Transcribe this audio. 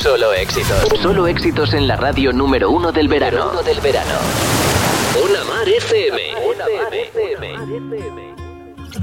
Solo éxitos. Solo éxitos en la radio número 1 del verano. Una Mar FM. Una Mar FM.